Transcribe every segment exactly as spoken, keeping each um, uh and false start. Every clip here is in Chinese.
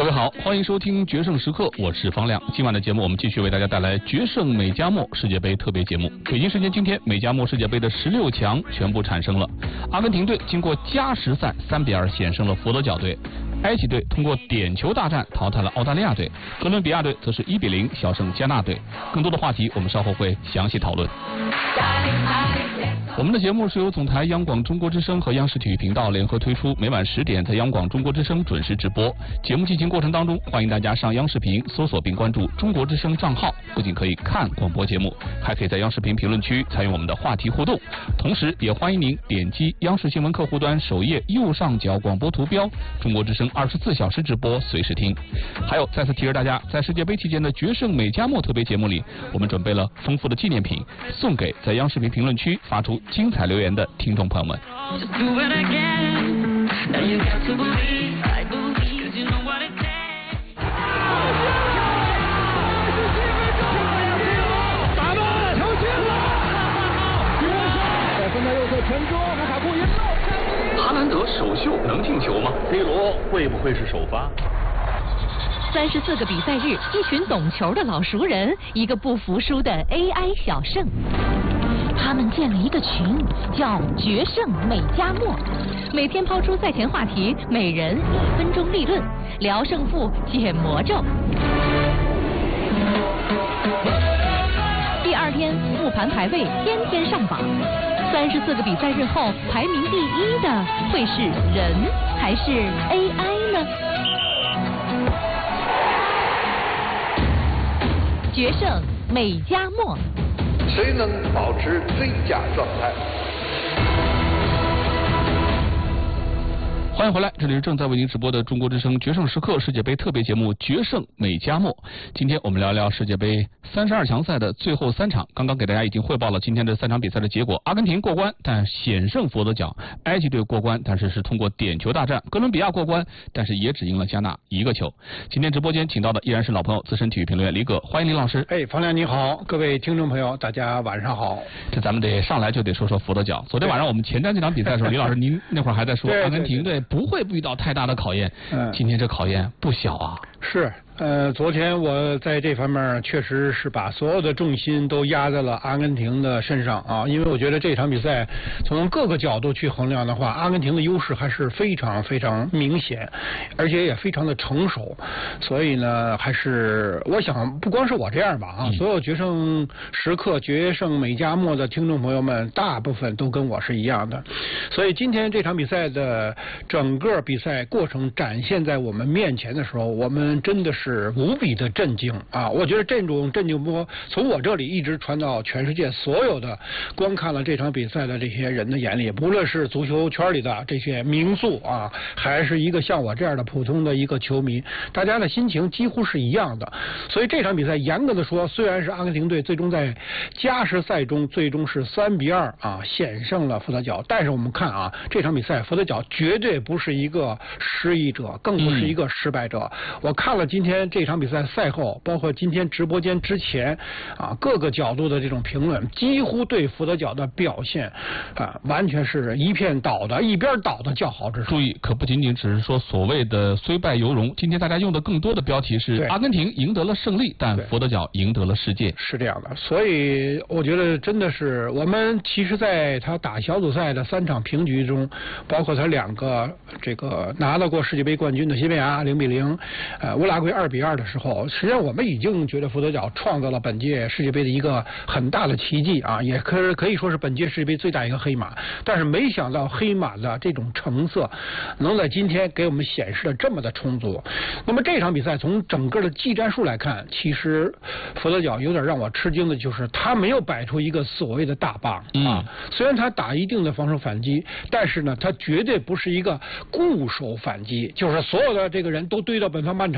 位好，欢迎收听决胜时刻，我是方亮。今晚的节目我们继续为大家带来决胜美加墨世界杯特别节目。北京时间今天，美加墨世界杯的十六强全部产生了。阿根廷队经过加时赛三比二险胜了佛得角队，埃及队通过点球大战淘汰了澳大利亚队，哥伦比亚队则是一比零小胜加纳队。更多的话题我们稍后会详细讨论。我们的节目是由总台央广中国之声和央视体育频道联合推出，每晚十点在央广中国之声准时直播。节目进行过程当中，欢迎大家上央视频搜索并关注中国之声账号，不仅可以看广播节目，还可以在央视频评论区参与我们的话题互动。同时也欢迎您点击央视新闻客户端首页右上角广播图标，中国之声二十四小时直播随时听。还有再次提示大家，在世界杯期间的决胜美加墨特别节目里，我们准备了丰富的纪念品，送给在央视频评论区发出精彩留言的听众朋友们。哈兰德首秀能进球吗 ？C 罗会不会是首发？ 三十四个比赛日，一群懂球的老熟人，一个不服输的 A I 小胜。他们建了一个群，叫决胜美加墨，每天抛出赛前话题，每人一分钟立论，聊胜负，解魔咒。第二天复盘排位，天天上榜。三十四个比赛日后，排名第一的会是人还是 A I 呢？决胜美加墨， 谁能保持最佳状态？ 欢迎回来，这里是正在为您直播的中国之声决胜时刻世界杯特别节目《决胜美加墨》。今天我们聊聊世界杯三十二强赛的最后三场。刚刚给大家已经汇报了今天这三场比赛的结果：阿根廷过关，但险胜佛得角；埃及队过关，但是是通过点球大战；哥伦比亚过关，但是也只赢了加纳一个球。今天直播间请到的依然是老朋友资深体育评论员李葛，欢迎李老师。 哎，方亮你好，各位听众朋友，大家晚上好。 这咱们得上来就得说说佛得角。昨天晚上我们前瞻这场比赛的时候，李老师您那会儿还在说阿根廷队不会遇到太大的考验，嗯，今天这考验不小啊。 是，呃，昨天我在这方面确实是把所有的重心都压在了阿根廷的身上啊，因为我觉得这场比赛从各个角度去衡量的话，阿根廷的优势还是非常非常明显，而且也非常的成熟，所以呢，还是我想不光是我这样吧啊，嗯、所有决胜时刻、决胜美加墨的听众朋友们，大部分都跟我是一样的，所以今天这场比赛的整个比赛过程展现在我们面前的时候，我们真的是无比的震惊啊！我觉得这种震惊波从我这里一直传到全世界所有的观看了这场比赛的这些人的眼里，不论是足球圈里的这些名宿啊，还是一个像我这样的普通的一个球迷，大家的心情几乎是一样的。所以这场比赛严格的说，虽然是阿根廷队最终在加时赛中最终是三比二啊险胜了佛得角，但是我们看啊，这场比赛佛得角绝对不是一个失意者，更不是一个失败者。嗯、我看了今天这场比赛赛后，包括今天直播间之前啊各个角度的这种评论，几乎对佛得角的表现啊完全是一片倒的，一边倒的叫好之处。 注意，可不仅仅只是说所谓的虽败犹荣，今天大家用的更多的标题是阿根廷赢得了胜利，但佛得角赢得了世界。 是这样的，所以我觉得真的是我们其实在他打小组赛的三场平局中，包括他两个这个拿到过世界杯冠军的西班牙零比零，呃乌拉圭二比二的时候，实际上我们已经觉得佛得角创造了本届世界杯的一个很大的奇迹啊，也可可以说是本届世界杯最大一个黑马。但是没想到黑马的这种成色，能在今天给我们显示的这么的充足。那么这场比赛从整个的技战术来看，其实佛得角有点让我吃惊的就是他没有摆出一个所谓的大棒啊，虽然他打一定的防守反击，但是呢，他绝对不是一个固守反击，就是所有的这个人都堆到本方半场，然后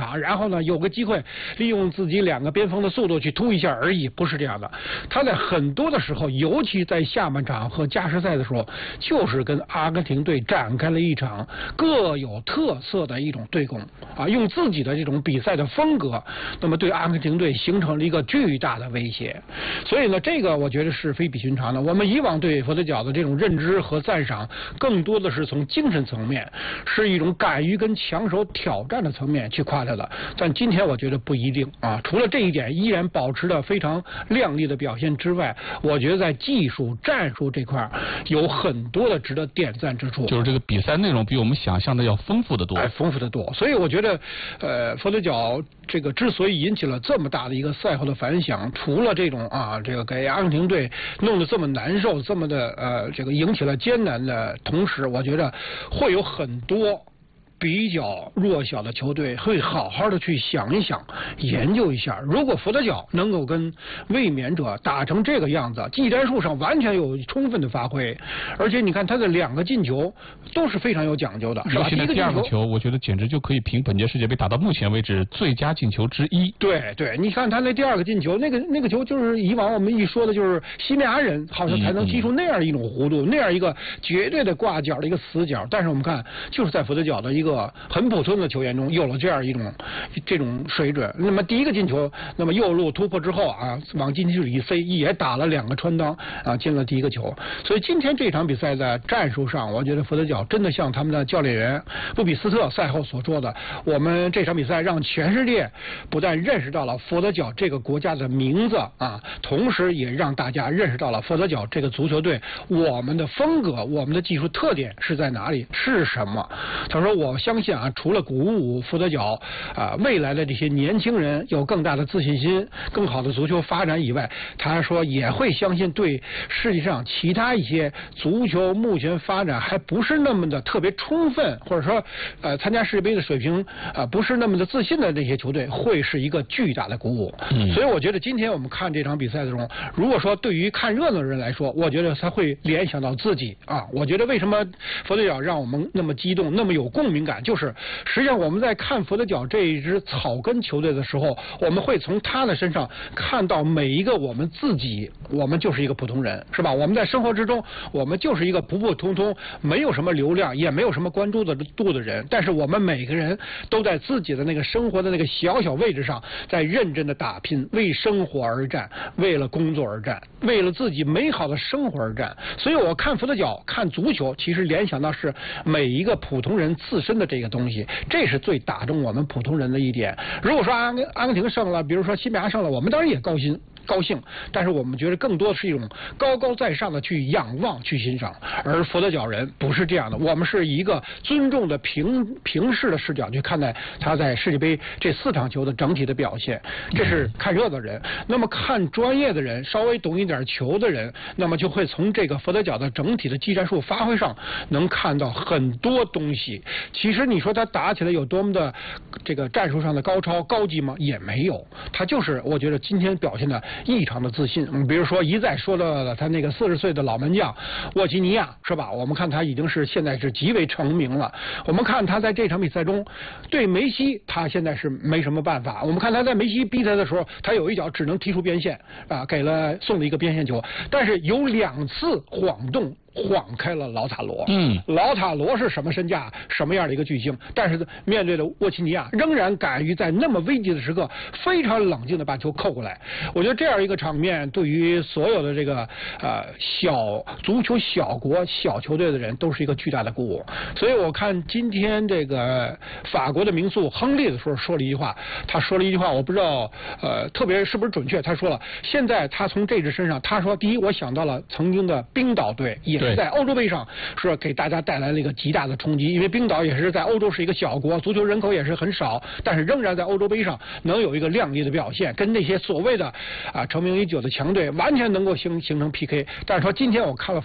呢有个机会利用自己两个边锋的速度去突一下而已，不是这样的。他在很多的时候，尤其在下半场和加时赛的时候，就是跟阿根廷队展开了一场各有特色的一种对攻啊，用自己的这种比赛的风格，那么对阿根廷队形成了一个巨大的威胁。所以呢，这个我觉得是非比寻常的。我们以往对佛得角的这种认知和赞赏，更多的是从精神层面，是一种敢于跟强手挑战的层面去夸他的。但今天我觉得不一定啊，除了这一点依然保持着非常亮丽的表现之外，我觉得在技术战术这块有很多的值得点赞之处。 就是这个比赛内容比我们想象的要丰富的多， 哎，丰富的多。所以我觉得，呃，佛得角这个之所以引起了这么大的一个赛后的反响，除了这种啊，这个给阿根廷队弄得这么难受，这么的呃，这个引起了艰难的同时，我觉得会有很多比较弱小的球队会好好的去想一想，研究一下，如果佛得角能够跟卫冕者打成这个样子，技战术上完全有充分的发挥，而且你看他的两个进球都是非常有讲究的，是吧？ 现在第二个球，我觉得简直就可以凭本届世界杯打到目前为止最佳进球之一。 对对，你看他那第二个进球，那个那个球就是以往我们一说的就是西班牙人好像才能踢出那样一种弧度，嗯嗯那样一个绝对的挂角的一个死角，但是我们看就是在佛得角的一个很普通的球员中有了这样一种这种水准。那么第一个进球，那么右路突破之后啊，往禁区里一飞，也打了两个穿裆啊，进了第一个球。所以今天这场比赛在战术上，我觉得佛得角真的像他们的教练员布比斯特赛后所说的，我们这场比赛让全世界不但认识到了佛得角这个国家的名字啊，同时也让大家认识到了佛得角这个足球队我们的风格，我们的技术特点是在哪里，是什么。他说我相信啊，除了鼓舞佛得角啊未来的这些年轻人有更大的自信心，更好的足球发展以外，他说也会相信对世界上其他一些足球目前发展还不是那么的特别充分，或者说呃参加世界杯的水平啊、呃、不是那么的自信的这些球队，会是一个巨大的鼓舞。嗯，所以我觉得今天我们看这场比赛的中，如果说对于看热闹的人来说，我觉得他会联想到自己啊。我觉得为什么佛得角让我们那么激动，那么有共鸣感，就是实际上我们在看佛得角这一支草根球队的时候，我们会从他的身上看到每一个我们自己，我们就是一个普通人，是吧？我们在生活之中，我们就是一个普普通通，没有什么流量，也没有什么关注的度的人，但是我们每个人都在自己的那个生活的那个小小位置上，在认真的打拼，为生活而战，为了工作而战，为了自己美好的生活而战。所以我看佛得角，看足球，其实联想到是每一个普通人自身的这个东西，这是最打中我们普通人的一点。如果说阿根阿根廷胜了，比如说西班牙胜了，我们当然也高兴高兴，但是我们觉得更多的是一种高高在上的去仰望、去欣赏。而佛得角人不是这样的，我们是以一个尊重的平平视的视角去看待他在世界杯这四场球的整体的表现。这是看热闹的人。那么看专业的人，稍微懂一点球的人，那么就会从这个佛得角的整体的技战术发挥上，能看到很多东西。其实你说他打起来有多么的这个战术上的高超高级吗？也没有。他就是我觉得今天表现的异常的自信。嗯，比如说一再说了他那个四十岁的老门将沃基尼亚，是吧？我们看他已经是现在是极为成名了。我们看他在这场比赛中对梅西，他现在是没什么办法。我们看他在梅西逼他的时候，他有一脚只能踢出边线啊，给了送了一个边线球，但是有两次晃动晃开了劳塔罗。嗯，劳塔罗是什么身价，什么样的一个巨星？但是面对的沃奇尼亚，仍然敢于在那么危急的时刻，非常冷静的把球扣过来。我觉得这样一个场面，对于所有的这个呃小足球小国小球队的人，都是一个巨大的鼓舞。所以我看今天这个法国的名宿亨利的时候说了一句话，他说了一句话，我不知道呃特别是不是准确。他说了，现在他从这支身上，他说第一，我想到了曾经的冰岛队，也是在欧洲杯上是给大家带来了一个极大的冲击，因为冰岛也是在欧洲是一个小国，足球人口也是很少，但是仍然在欧洲杯上能有一个亮丽的表现，跟那些所谓的啊成名已久的强队完全能够形形成 P K。但是说今天我看了